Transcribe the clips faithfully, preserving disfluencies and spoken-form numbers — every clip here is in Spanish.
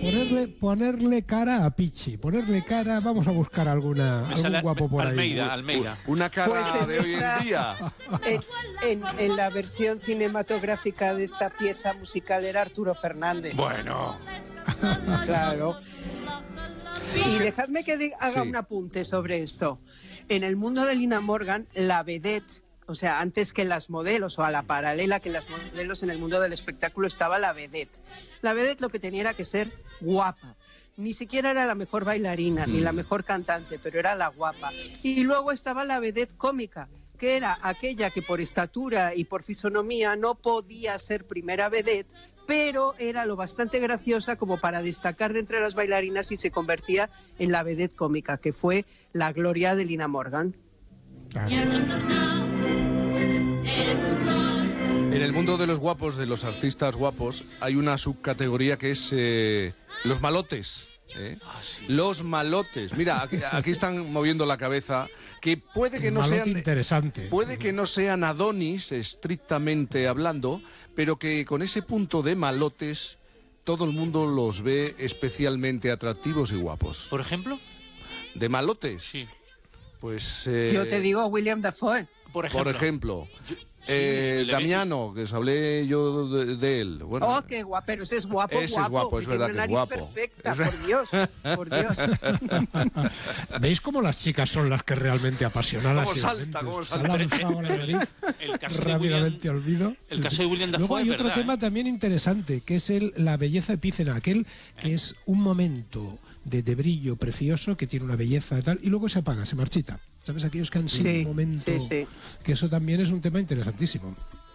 Ponerle, ponerle cara a Pichi, ponerle cara, vamos a buscar alguna Me algún sale guapo por Almeida, ahí. Almeida. Una cara Pues en de hoy esta- en día. En, en- en la versión cinematográfica de esta pieza musical era Arturo Fernández. Bueno, Claro. Y dejadme que de- haga Sí. un apunte sobre esto. En el mundo de Lina Morgan, la vedette, o sea, antes que las modelos o a la paralela que las modelos en el mundo del espectáculo estaba la vedette. La vedette lo que tenía era que ser guapa. Ni siquiera era la mejor bailarina ni la mejor cantante, pero era la guapa. Y luego estaba la vedette cómica, que era aquella que por estatura y por fisonomía no podía ser primera vedette, pero era lo bastante graciosa como para destacar de entre las bailarinas y se convertía en la vedette cómica, que fue la gloria de Lina Morgan. Claro. en el mundo de los guapos, de los artistas guapos, hay una subcategoría que es eh, los malotes. ¿eh? Ah, sí. Los malotes. Mira, aquí, aquí están moviendo la cabeza. Que puede que no Malote sean. interesante. Puede que no sean Adonis, estrictamente hablando, pero que con ese punto de malotes, todo el mundo los ve especialmente atractivos y guapos. ¿Por ejemplo? ¿De malotes? Sí. Pues. eh, Yo te digo William Dafoe. Por ejemplo. Por ejemplo. Yo- eh, sí, le- Damiano, que os hablé yo de, de él. Bueno, Oh, qué guapo, pero ese es guapo, Ese es guapo. guapo, es y tiene verdad una que es nariz guapo. perfecta, Es- por Dios, por Dios. ¿Veis cómo las chicas son las que realmente apasionadas? Cómo y salta, realmente cómo se ha salta. lanzado la nariz, El caso de rápidamente William, olvido. el caso de William Dafoe Luego hay es otro verdad, tema ¿eh? también interesante, que es el, la belleza epícena, aquel que es un momento de, de brillo precioso, que tiene una belleza y tal, y luego se apaga, se marchita. ¿Sabes? Aquellos que han sido Sí, un momento... sí, sí. Que eso también es un tema interesantísimo.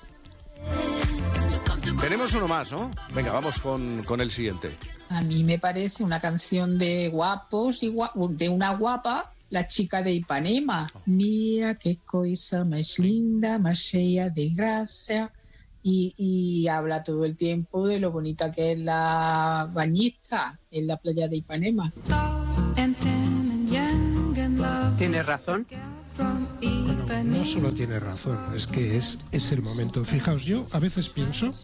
Tenemos uno más, ¿no? Venga, vamos con, con el siguiente. A mí me parece una canción de guapos y gua- de una guapa, la chica de Ipanema. Mira qué cosa más linda, más llena de gracia. Y, y habla todo el tiempo de lo bonita que es la bañista en la playa de Ipanema. Tienes razón. Bueno, no solo tiene razón, es que es, es el momento. Fijaos, yo a veces pienso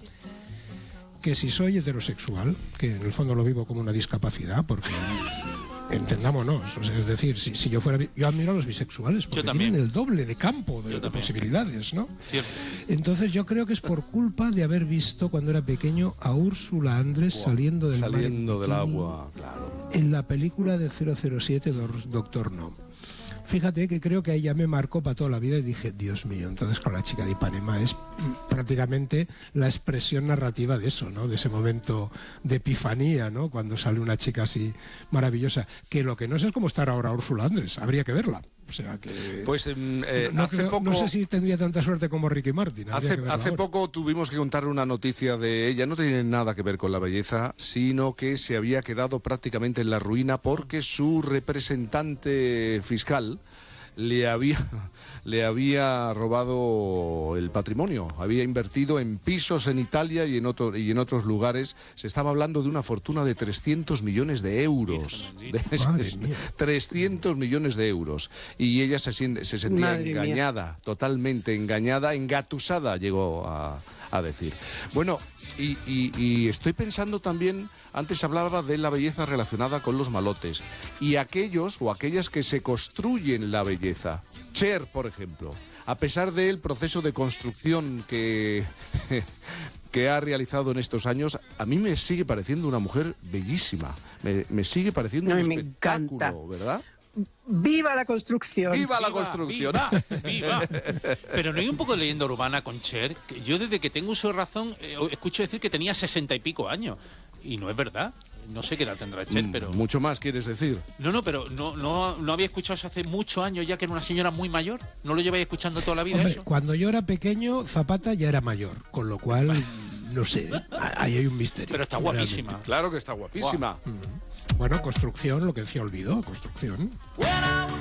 que si soy heterosexual, que en el fondo lo vivo como una discapacidad, porque entendámonos, o sea, es decir, si, si yo fuera, bi- yo admiro a los bisexuales porque también. tienen el doble de campo de, Yo de también. posibilidades, ¿no? Cierto. Entonces yo creo que es por culpa de haber visto cuando era pequeño a Úrsula Andrés saliendo del mar en Saliendo del bikini agua, claro. en la película de cero cero siete Dor- Doctor No. Fíjate que creo que ahí ya me marcó para toda la vida y dije, Dios mío, entonces con la chica de Ipanema es mm, prácticamente la expresión narrativa de eso, ¿no? De ese momento de epifanía, ¿no? Cuando sale una chica así maravillosa. Que lo que no sé es cómo estar ahora Úrsula Andrés, habría que verla. O sea que... Pues mm, eh, no, hace creo- poco. no sé si tendría tanta suerte como Ricky Martin. habría Hace, que verla hace ahora. poco tuvimos que contar una noticia de ella, no tiene nada que ver con la belleza, sino que se había quedado prácticamente en la ruina porque su representante fiscal le había, le había robado el patrimonio, había invertido en pisos en Italia y en, otro, y en otros lugares. Se estaba hablando de una fortuna de trescientos millones de euros. Mira, De- Madre mía. trescientos millones de euros. Y ella se, siente- se sentía Madre mía. engañada, totalmente engañada, engatusada, llegó a, a decir. Bueno, y, y- y estoy pensando también, antes hablaba de la belleza relacionada con los malotes, y aquellos o aquellas que se construyen la belleza. Cher, por ejemplo, a pesar del proceso de construcción que... que ha realizado en estos años, a mí me sigue pareciendo una mujer bellísima. Me, me sigue pareciendo Ay, un me espectáculo, encanta. ¿verdad? ¡Viva la construcción! ¡Viva la Viva, construcción! Viva, viva. Pero no hay un poco de leyenda urbana con Cher. Que yo desde que tengo uso de razón eh, escucho decir que tenía sesenta y pico años. Y no es verdad. No sé qué edad tendrá Cher, pero... Mucho más, ¿quieres decir? No, no, pero no, no, no había escuchado eso hace muchos años ya, que era una señora muy mayor. ¿No lo lleváis escuchando toda la vida Hombre, eso? cuando yo era pequeño, Zapata ya era mayor, con lo cual, no sé, ahí hay un misterio. Pero está guapísima. Claro que está guapísima. Bueno, construcción, lo que decía Olvido, construcción.